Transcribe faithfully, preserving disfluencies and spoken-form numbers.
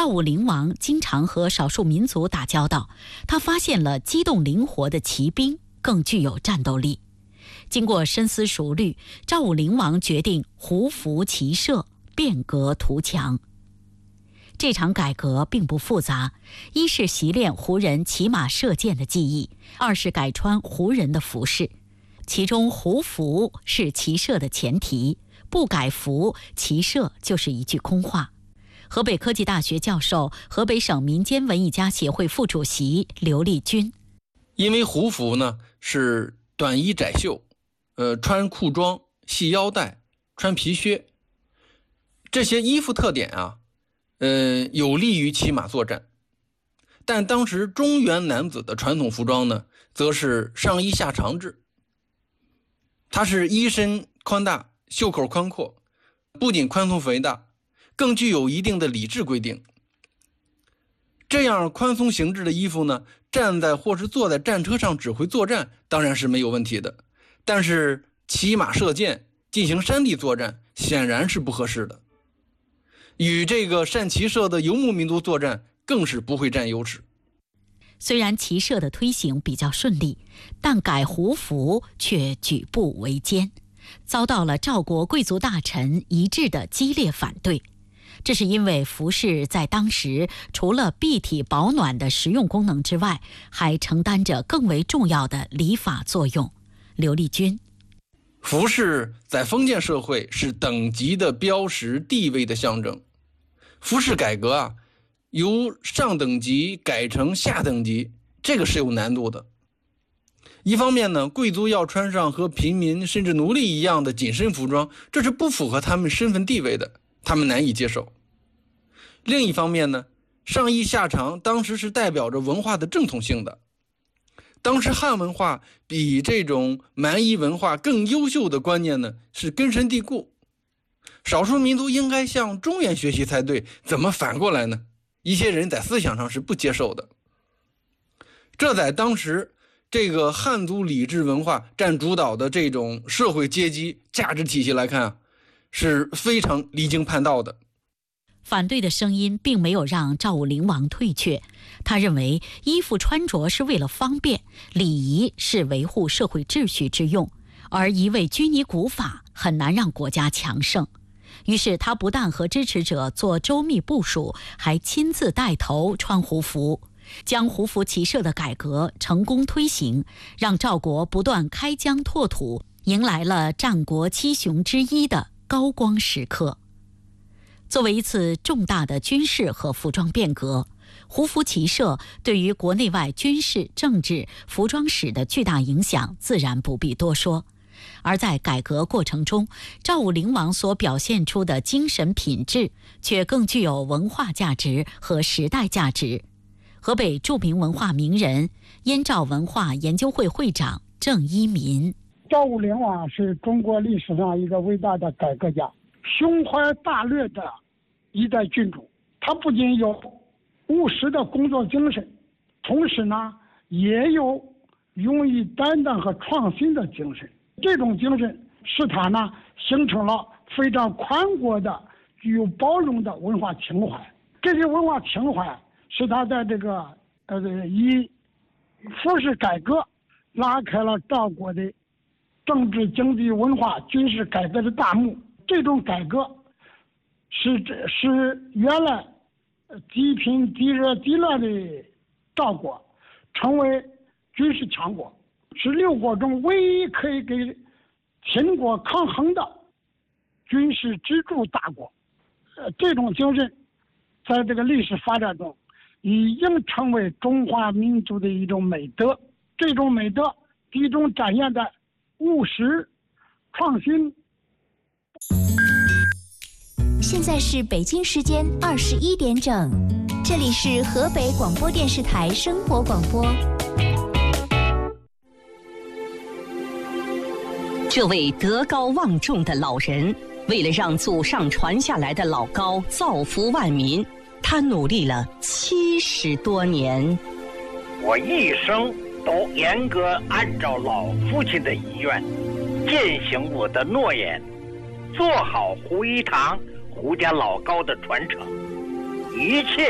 赵武灵王经常和少数民族打交道，他发现了机动灵活的骑兵更具有战斗力。经过深思熟虑，赵武灵王决定胡服骑射，变革图强。这场改革并不复杂，一是习练胡人骑马射箭的技艺，二是改穿胡人的服饰。其中胡服是骑射的前提，不改服，骑射就是一句空话。河北科技大学教授、河北省民间文艺家协会副主席刘立军： 因为胡服呢是短衣窄袖，呃，穿裤装、系腰带、穿皮靴，这些衣服特点啊，呃，有利于骑马作战。但当时中原男子的传统服装呢，则是上衣下长制，它是衣身宽大，袖口宽阔，不仅宽松肥大，更具有一定的礼制规定。这样宽松形制的衣服呢，站在或是坐在战车上指挥作战当然是没有问题的，但是骑马射箭进行山地作战显然是不合适的，与这个善骑射的游牧民族作战更是不会占优势。 虽然骑射的推行比较顺利，但改胡服却举步维艰，遭到了赵国贵族大臣一致的激烈反对。这是因为服饰在当时除了蔽体保暖的实用功能之外，还承担着更为重要的礼法作用。刘立军： 服饰在封建社会是等级的标识、地位的象征。服饰改革啊，由上等级改成下等级，这个是有难度的。一方面呢，贵族要穿上和平民甚至奴隶一样的紧身服装，这是不符合他们身份地位的，他们难以接受。另一方面呢，上衣下长当时是代表着文化的正统性的。当时汉文化比这种蛮夷文化更优秀的观念呢，是根深蒂固。少数民族应该向中原学习才对，怎么反过来呢？一些人在思想上是不接受的。这在当时这个汉族礼制文化占主导的这种社会阶级价值体系来看啊，是非常离经叛道的。 反对的声音并没有让赵武灵王退却，他认为衣服穿着是为了方便，礼仪是维护社会秩序之用，而一味拘泥古法很难让国家强盛。于是他不但和支持者做周密部署，还亲自带头穿胡服，将胡服骑射的改革成功推行，让赵国不断开疆拓土，迎来了战国七雄之一的高光时刻。作为一次重大的军事和服装变革，胡服骑射对于国内外军事、政治、服装史的巨大影响自然不必多说。而在改革过程中，赵武灵王所表现出的精神品质却更具有文化价值和时代价值。河北著名文化名人、燕赵文化研究会会长郑一民： 赵武灵王是中国历史上一个伟大的改革家，胸怀大略的一代君主。他不仅有务实的工作精神，同时呢也有勇于担当和创新的精神。这种精神使他呢形成了非常宽广的具有包容的文化情怀。这些文化情怀使他在这个呃以服饰改革拉开了赵国的政治、经济、文化、军事改革的大幕。这种改革使使原来积贫积热积乱的赵国成为军事强国，是六国中唯一可以给秦国抗衡的军事支柱大国。呃，这种精神在这个历史发展中已经成为中华民族的一种美德。这种美德集中展现在务实、创新。 现在是北京时间二十一点整，这里是河北广播电视台生活广播。 这位德高望重的老人，为了让祖上传下来的老高造福万民，他努力了七十多年。 我一生都严格按照老父亲的遗愿，践行我的诺言，做好胡一堂、胡家老高的传承，一切